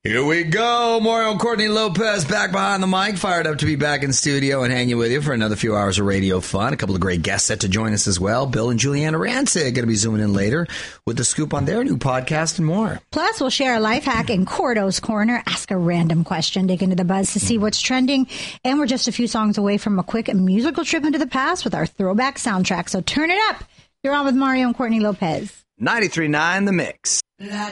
Here we go. Mario and Courtney Lopez back behind the mic, fired up to be back in studio and hanging with you for another few hours of radio fun. A couple of great guests set to join us as well. Bill and Juliana Rancic going to be zooming in later with the scoop on their new podcast and more. Plus, we'll share a life hack in Cordo's Corner, ask a random question, dig into the buzz to see what's trending. And we're just a few songs away from a quick musical trip into the past with our throwback soundtrack. So turn it up. You're on with Mario and Courtney Lopez. 93.9 The Mix. La